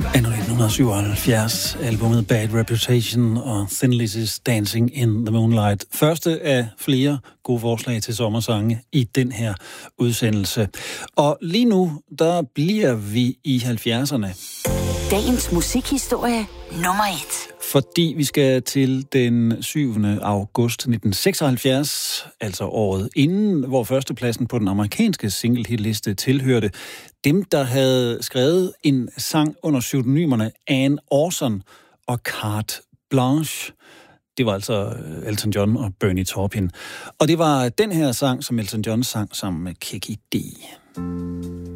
Anno 1977, albumet Bad Reputation og Thin Lizzy's Dancing in the Moonlight. Første af flere gode forslag til sommersange i den her udsendelse. Og lige nu, der bliver vi i 70'erne. Dagens musikhistorie nummer 1. Fordi vi skal til den 7. august 1976, altså året inden, hvor førstepladsen på den amerikanske single-hitliste tilhørte dem, der havde skrevet en sang under pseudonymerne Ann Orson og Carte Blanche. Det var altså Elton John og Bernie Taupin. Og det var den her sang, som Elton John sang sammen med Kiki D.